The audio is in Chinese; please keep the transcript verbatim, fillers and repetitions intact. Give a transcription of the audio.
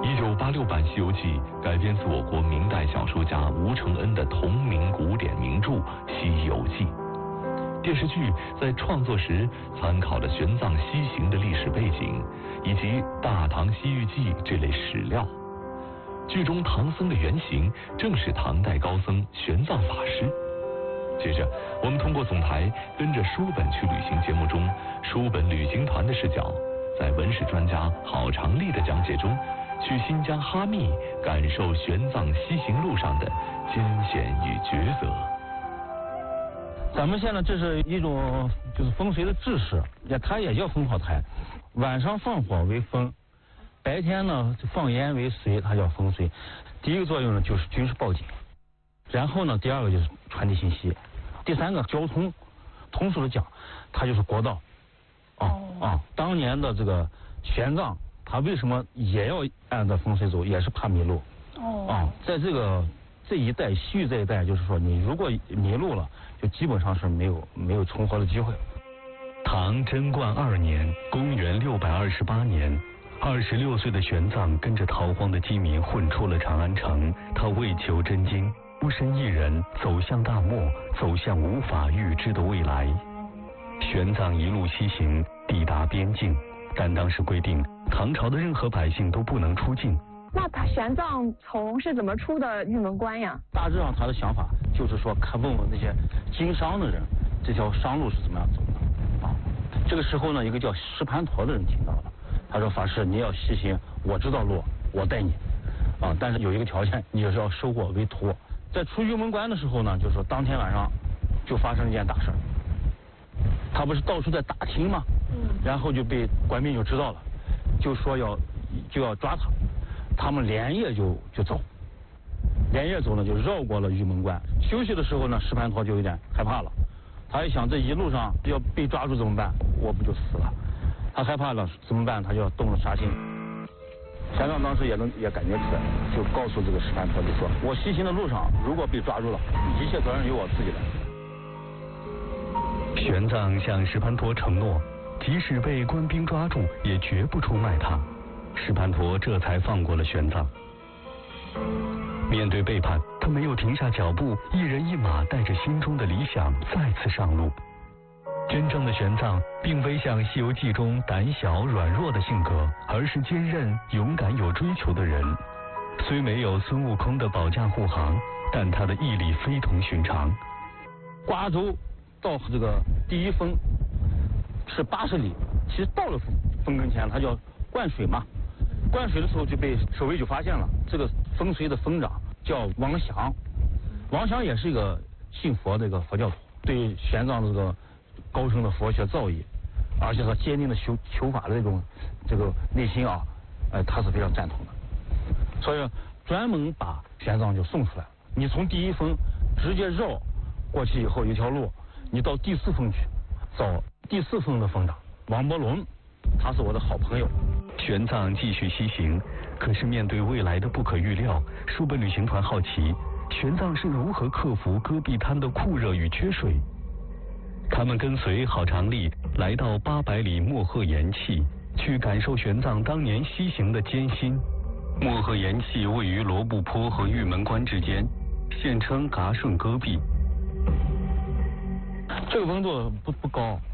一九八六版《西游记》改编自我国明代小说家吴承恩的同名古典名著《西游记》。电视剧在创作时参考了玄奘西行的历史背景，以及《大唐西域记》这类史料。剧中唐僧的原型正是唐代高僧玄奘法师。接着，我们通过总台跟着书本去旅行节目中书本旅行团的视角，在文史专家郝长丽的讲解中，去新疆哈密感受玄奘西行路上的艰险与抉择。 咱们现在这是一种就是风水的知识，也它也叫风炮台。晚上放火为风，白天呢放烟为水，它叫风水。第一个作用呢就是军事报警，然后呢第二个就是传递信息，第三个交通，通俗的讲，它就是国道。啊啊，当年的这个玄奘，他为什么也要按照风水走，也是怕迷路。哦。啊，在这个这一带西域这一带，就是说你如果迷路了，就基本上是没有没有重活的机会。 唐贞观二年，公元六百二十八年，二十六岁的玄奘跟着逃荒的饥民混出了长安城，他为求真经，孤身一人走向大漠，走向无法预知的未来。玄奘一路西行，抵达边境，但当时规定，唐朝的任何百姓都不能出境。 那他玄奘从是怎么出的玉门关呀？ 大致上他的想法就是说，看问问那些经商的人，这条商路是怎么样走的啊？这个时候呢，一个叫石盘陀的人听到了，他说：“法师，你要西行，我知道路，我带你啊，但是有一个条件，你就是要收我为徒。”在出玉门关的时候呢，就是说当天晚上就发生一件大事。他不是到处在打听吗？嗯，然后就被官兵就知道了，就说要就要抓他，他们连夜就就走，连夜走呢就绕过了玉门关。休息的时候呢，石盘陀就有点害怕了，他一想这一路上要被抓住怎么办？我不就死了？他害怕了怎么办？他就要动了杀心。玄奘当时也能也感觉出来，就告诉这个石盘陀就说：“我西行的路上如果被抓住了，一切责任由我自己来。” 玄奘向石盘陀承诺，即使被官兵抓住，也绝不出卖他。石盘陀这才放过了玄奘。面对背叛，他没有停下脚步，一人一马带着心中的理想再次上路。真正的玄奘并非像《西游记》中胆小软弱的性格，而是坚韧勇敢有追求的人。虽没有孙悟空的保驾护航，但他的毅力非同寻常。 瓜州到这个第一峰是八十里，其实到了峰跟前，他就要灌水嘛。灌水的时候就被守卫就发现了，这个风水的峰长叫王祥，王祥也是一个信佛的一个佛教徒，对玄奘这个高深的佛学造诣，而且他坚定的求求法的这种这个内心啊，呃，他是非常赞同的，所以专门把玄奘就送出来。你从第一峰直接绕过去以后，一条路，你到第四峰去，找第四峰的峰长王伯龙，他是我的好朋友。 玄奘继续西行，可是面对未来的不可预料，书本旅行团好奇，玄奘是如何克服戈壁滩的酷热与缺水。他们跟随郝长丽来到八百里漠河岩气，去感受玄奘当年西行的艰辛。漠河岩气位于罗布泊和玉门关之间，现称嘎顺戈壁。 这个温度不不高，